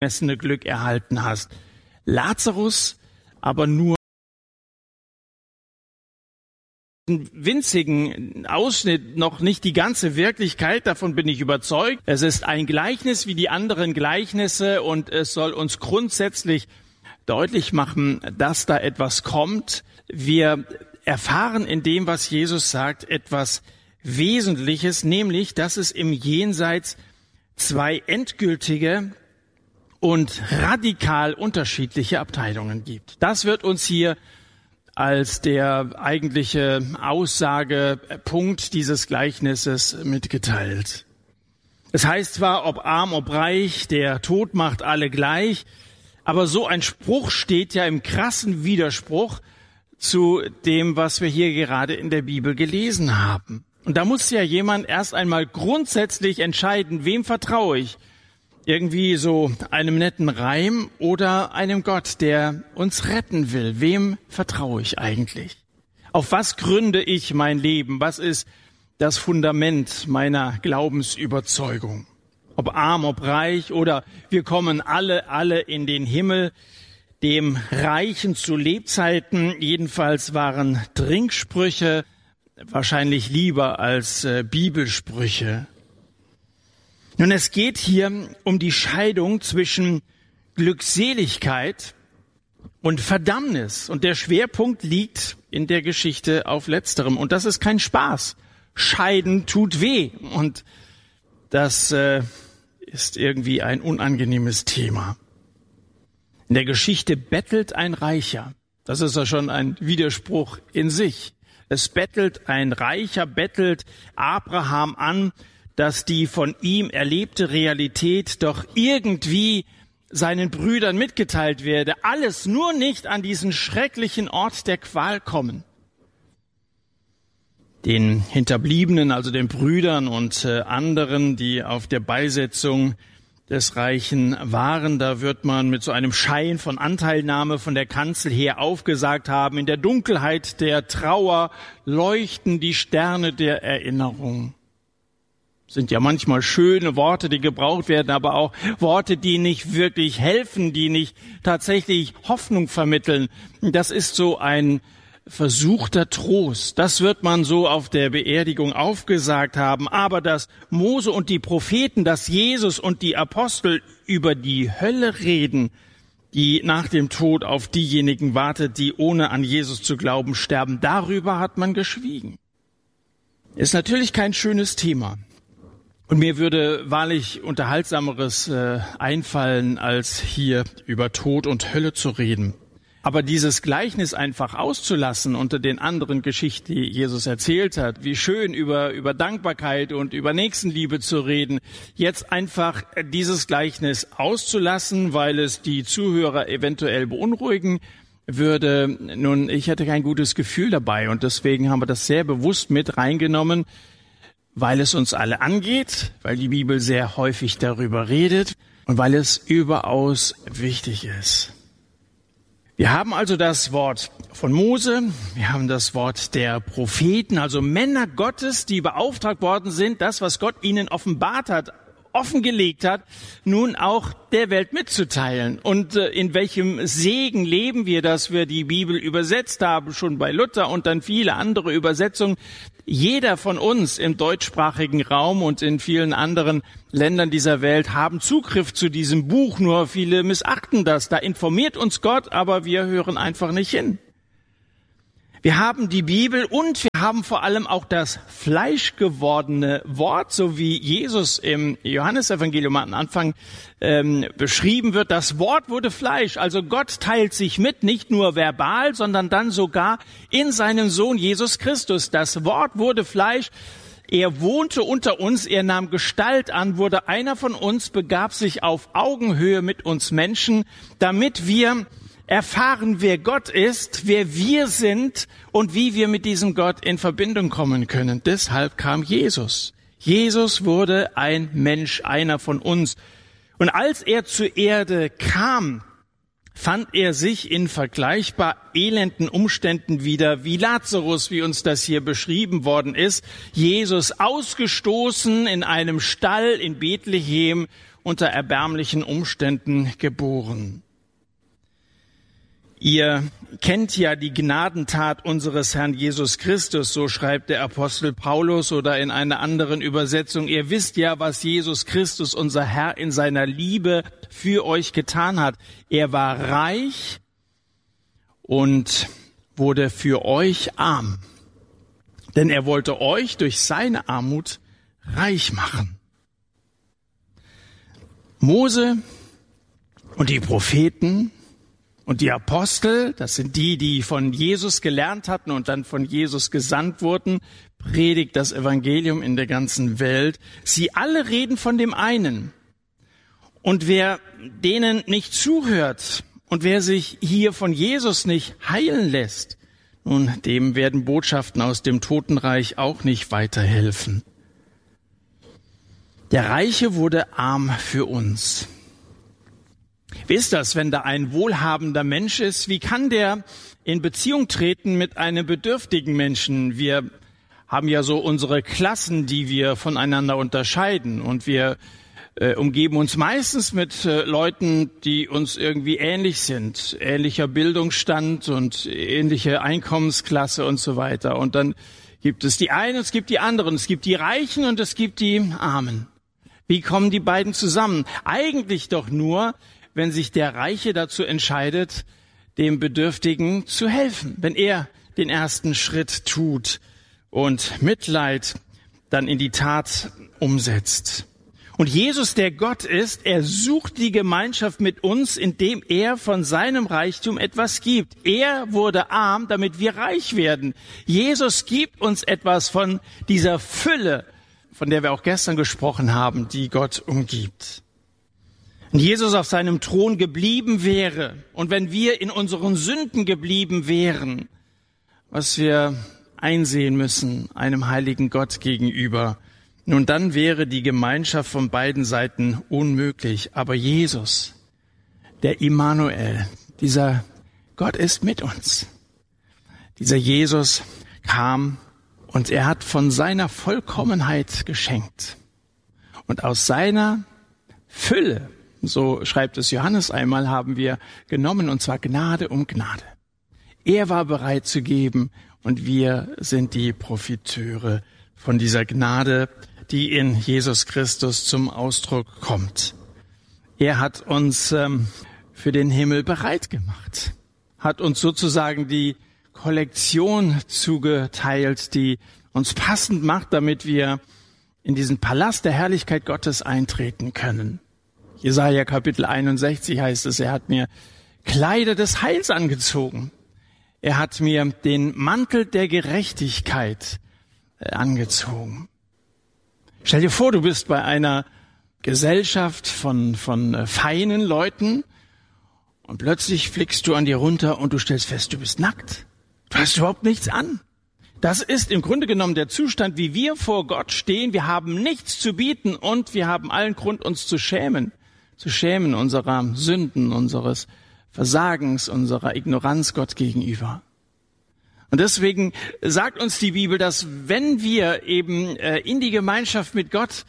angemessene Glück erhalten hast. Lazarus aber nur einen winzigen Ausschnitt, noch nicht die ganze Wirklichkeit, davon bin ich überzeugt. Es ist ein Gleichnis wie die anderen Gleichnisse und es soll uns grundsätzlich deutlich machen, dass da etwas kommt. Wir erfahren in dem, was Jesus sagt, etwas Wesentliches, nämlich, dass es im Jenseits zwei endgültige und radikal unterschiedliche Abteilungen gibt. Das wird uns hier als der eigentliche Aussagepunkt dieses Gleichnisses mitgeteilt. Es heißt zwar, ob arm, ob reich, der Tod macht alle gleich, aber so ein Spruch steht ja im krassen Widerspruch zu dem, was wir hier gerade in der Bibel gelesen haben. Und da muss ja jemand erst einmal grundsätzlich entscheiden, wem vertraue ich? Irgendwie so einem netten Reim oder einem Gott, der uns retten will. Wem vertraue ich eigentlich? Auf was gründe ich mein Leben? Was ist das Fundament meiner Glaubensüberzeugung? Ob arm, ob reich oder wir kommen alle in den Himmel. Dem Reichen zu Lebzeiten jedenfalls waren Trinksprüche wahrscheinlich lieber als Bibelsprüche. Nun, es geht hier um die Scheidung zwischen Glückseligkeit und Verdammnis. Und der Schwerpunkt liegt in der Geschichte auf Letzterem. Und das ist kein Spaß. Scheiden tut weh. Und das ist irgendwie ein unangenehmes Thema. In der Geschichte bettelt ein Reicher. Das ist ja schon ein Widerspruch in sich. Es bettelt ein Reicher, bettelt Abraham an, dass die von ihm erlebte Realität doch irgendwie seinen Brüdern mitgeteilt werde. Alles nur nicht an diesen schrecklichen Ort der Qual kommen. Den Hinterbliebenen, also den Brüdern und anderen, die auf der Beisetzung des Reichen waren, da wird man mit so einem Schein von Anteilnahme von der Kanzel her aufgesagt haben, in der Dunkelheit der Trauer leuchten die Sterne der Erinnerung. Sind ja manchmal schöne Worte, die gebraucht werden, aber auch Worte, die nicht wirklich helfen, die nicht tatsächlich Hoffnung vermitteln. Das ist so ein versuchter Trost. Das wird man so auf der Beerdigung aufgesagt haben. Aber dass Mose und die Propheten, dass Jesus und die Apostel über die Hölle reden, die nach dem Tod auf diejenigen wartet, die ohne an Jesus zu glauben sterben, darüber hat man geschwiegen. Ist natürlich kein schönes Thema. Und mir würde wahrlich Unterhaltsameres einfallen, als hier über Tod und Hölle zu reden. Aber dieses Gleichnis einfach auszulassen unter den anderen Geschichten, die Jesus erzählt hat, wie schön über Dankbarkeit und über Nächstenliebe zu reden, jetzt einfach dieses Gleichnis auszulassen, weil es die Zuhörer eventuell beunruhigen würde. Nun, ich hätte kein gutes Gefühl dabei und deswegen haben wir das sehr bewusst mit reingenommen, weil es uns alle angeht, weil die Bibel sehr häufig darüber redet und weil es überaus wichtig ist. Wir haben also das Wort von Mose, wir haben das Wort der Propheten, also Männer Gottes, die beauftragt worden sind, das, was Gott ihnen offenbart hat, offengelegt hat, nun auch der Welt mitzuteilen. Und in welchem Segen leben wir, dass wir die Bibel übersetzt haben, schon bei Luther und dann viele andere Übersetzungen. Jeder von uns im deutschsprachigen Raum und in vielen anderen Ländern dieser Welt haben Zugriff zu diesem Buch, nur viele missachten das. Da informiert uns Gott, aber wir hören einfach nicht hin. Wir haben die Bibel und wir haben vor allem auch das fleischgewordene Wort, so wie Jesus im Johannesevangelium am Anfang beschrieben wird. Das Wort wurde Fleisch, also Gott teilt sich mit, nicht nur verbal, sondern dann sogar in seinem Sohn Jesus Christus. Das Wort wurde Fleisch, er wohnte unter uns, er nahm Gestalt an, wurde einer von uns, begab sich auf Augenhöhe mit uns Menschen, damit wir erfahren, wer Gott ist, wer wir sind und wie wir mit diesem Gott in Verbindung kommen können. Deshalb kam Jesus. Jesus wurde ein Mensch, einer von uns. Und als er zur Erde kam, fand er sich in vergleichbar elenden Umständen wieder, wie Lazarus, wie uns das hier beschrieben worden ist. Jesus ausgestoßen in einem Stall in Bethlehem unter erbärmlichen Umständen geboren. Ihr kennt ja die Gnadentat unseres Herrn Jesus Christus, so schreibt der Apostel Paulus, oder in einer anderen Übersetzung: Ihr wisst ja, was Jesus Christus, unser Herr, in seiner Liebe für euch getan hat. Er war reich und wurde für euch arm, denn er wollte euch durch seine Armut reich machen. Mose und die Propheten und die Apostel, das sind die, die von Jesus gelernt hatten und dann von Jesus gesandt wurden, predigt das Evangelium in der ganzen Welt. Sie alle reden von dem einen. Und wer denen nicht zuhört und wer sich hier von Jesus nicht heilen lässt, nun, dem werden Botschaften aus dem Totenreich auch nicht weiterhelfen. Der Reiche wurde arm für uns. Wie ist das, wenn da ein wohlhabender Mensch ist? Wie kann der in Beziehung treten mit einem bedürftigen Menschen? Wir haben ja so unsere Klassen, die wir voneinander unterscheiden. Und wir umgeben uns meistens mit Leuten, die uns irgendwie ähnlich sind. Ähnlicher Bildungsstand und ähnliche Einkommensklasse und so weiter. Und dann gibt es die einen, es gibt die anderen. Es gibt die Reichen und es gibt die Armen. Wie kommen die beiden zusammen? Eigentlich doch nur, wenn sich der Reiche dazu entscheidet, dem Bedürftigen zu helfen, wenn er den ersten Schritt tut und Mitleid dann in die Tat umsetzt. Und Jesus, der Gott ist, er sucht die Gemeinschaft mit uns, indem er von seinem Reichtum etwas gibt. Er wurde arm, damit wir reich werden. Jesus gibt uns etwas von dieser Fülle, von der wir auch gestern gesprochen haben, die Gott umgibt. Wenn Jesus auf seinem Thron geblieben wäre und wenn wir in unseren Sünden geblieben wären, was wir einsehen müssen einem heiligen Gott gegenüber, nun dann wäre die Gemeinschaft von beiden Seiten unmöglich. Aber Jesus, der Immanuel, dieser Gott ist mit uns. Dieser Jesus kam und er hat von seiner Vollkommenheit geschenkt. Und aus seiner Fülle, so schreibt es Johannes einmal, haben wir genommen, und zwar Gnade um Gnade. Er war bereit zu geben und wir sind die Profiteure von dieser Gnade, die in Jesus Christus zum Ausdruck kommt. Er hat uns für den Himmel bereit gemacht, hat uns sozusagen die Kollektion zugeteilt, die uns passend macht, damit wir in diesen Palast der Herrlichkeit Gottes eintreten können. Jesaja Kapitel 61 heißt es, er hat mir Kleider des Heils angezogen. Er hat mir den Mantel der Gerechtigkeit angezogen. Stell dir vor, du bist bei einer Gesellschaft von feinen Leuten und plötzlich fliegst du an dir runter und du stellst fest, du bist nackt. Du hast überhaupt nichts an. Das ist im Grunde genommen der Zustand, wie wir vor Gott stehen. Wir haben nichts zu bieten und wir haben allen Grund, uns zu schämen unserer Sünden, unseres Versagens, unserer Ignoranz Gott gegenüber. Und deswegen sagt uns die Bibel, dass wenn wir eben in die Gemeinschaft mit Gott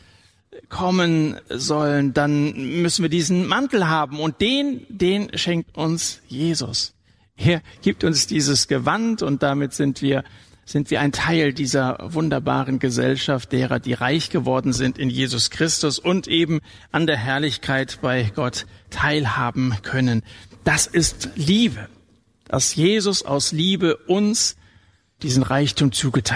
kommen sollen, dann müssen wir diesen Mantel haben und den schenkt uns Jesus. Er gibt uns dieses Gewand und damit sind wir ein Teil dieser wunderbaren Gesellschaft derer, die reich geworden sind in Jesus Christus und eben an der Herrlichkeit bei Gott teilhaben können. Das ist Liebe, dass Jesus aus Liebe uns diesen Reichtum zugeteilt